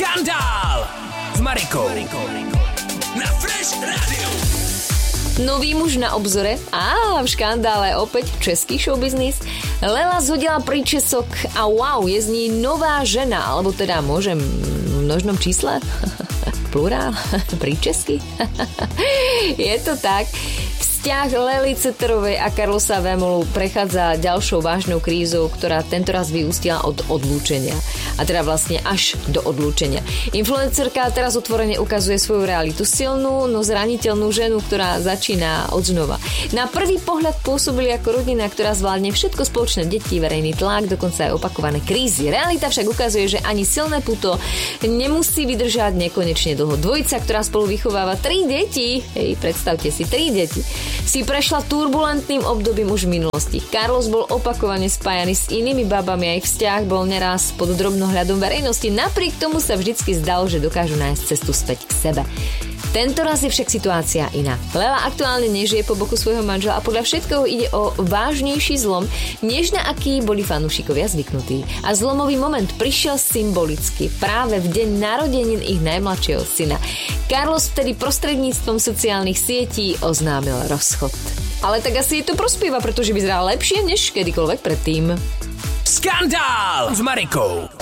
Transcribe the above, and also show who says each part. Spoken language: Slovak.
Speaker 1: Skandál s Marikou na Fresh Radio.
Speaker 2: Nový muž na obzore a v škandále opäť český showbiznis. Lela zhodila príčesok a wow, je z ní nová žena, alebo teda môžem v množnom čísle? Plurál? Príčesky? Je to tak. Vzťah Lely Ceterovej a Carlosa Vémolu prechádza ďalšou vážnou krízou, ktorá tentoraz vyústila od odlúčenia. A teda vlastne až do odlúčenia. Influencerka teraz otvorene ukazuje svoju realitu. Silnú, no zraniteľnú ženu, ktorá začína od znova. Na prvý pohľad pôsobili ako rodina, ktorá zvládne všetko spoločné, deti, verejný tlak, dokonca aj opakované krízy. Realita však ukazuje, že ani silné puto nemusí vydržať nekonečne dlho. Dvojica, ktorá spolu vychováva 3 deti, predstavte si, 3 deti, si prešla turbulentným obdobím už v minulosti. Carlos bol opakovane spájaný s inými babami a ich vzťah bol neraz pod drobnohľadom verejnosti. Napriek tomu sa vždycky zdalo, že dokážu nájsť cestu späť k sebe. Tento raz je však situácia iná. Lela aktuálne nežije po boku svojho manžela a podľa všetkého ide o vážnejší zlom, než na aký boli fanúšikovia zvyknutí. A zlomový moment prišiel symbolicky práve v deň narodenín ich najmladšieho syna. Carlos vtedy prostredníctvom sociálnych sietí oznámil rozchod. Ale tak asi je to prospieva, pretože vyzerá lepšie než kedykoľvek predtým.
Speaker 1: Skandál s Marikou.